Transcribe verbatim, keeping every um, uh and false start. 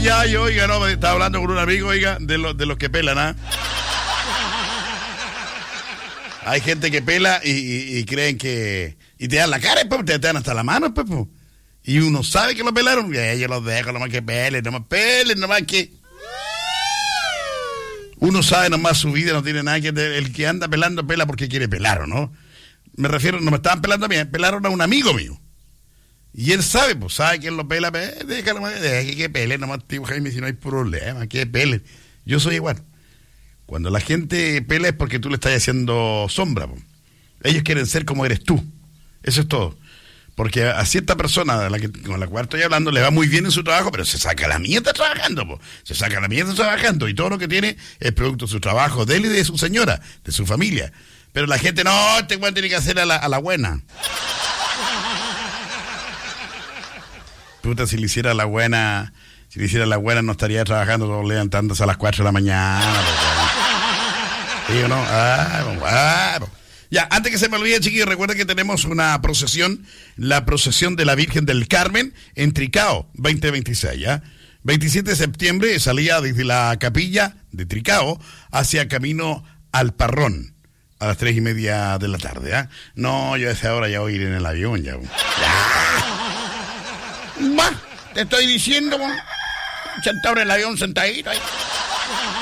Ay, ay, oiga, no, estaba hablando con un amigo, oiga, de, lo, de los que pelan, ¿ah? Hay gente que pela y, y, y creen que... Y te dan la cara, pues, te dan hasta la mano, pues, pues. Y uno sabe que lo pelaron, y ellos los dejo, nomás que pelen, nomás pelen, nomás que... Uno sabe nomás su vida, no tiene nada que... El que anda pelando, pela porque quiere pelar, ¿o no? Me refiero, no me estaban pelando a mí, pelaron a un amigo mío. Y él sabe, pues, sabe que él lo pela, pues, déjalo, deja que pele, nomás, tío Jaime, si no hay problema, que pele. Yo soy igual. Cuando la gente pela es porque tú le estás haciendo sombra, po. Ellos quieren ser como eres tú. Eso es todo. Porque a cierta persona a la que, con la cual estoy hablando le va muy bien en su trabajo, pero se saca la mierda trabajando, po. Se saca la mierda trabajando y todo lo que tiene es producto de su trabajo, de él y de su señora, de su familia. Pero la gente, no, este güey tiene que hacer a la, a la buena. Puta, si le hiciera la buena, si le hiciera la buena no estaría trabajando, levantándose a las cuatro de la mañana. ¿Sí o no? Ah, ah, ya, antes que se me olvide, chiquillos, recuerden que tenemos una procesión, la procesión de la Virgen del Carmen en Tricao, veinte veintiséis, ¿ya? veintisiete de septiembre salía desde la capilla de Tricao hacia camino al Parrón, a las tres y media de la tarde, ¿ya? No, yo a esa hora ya voy a ir en el avión, ya. ¡Ya! Va, te estoy diciendo, sentado en el avión, sentadito ahí.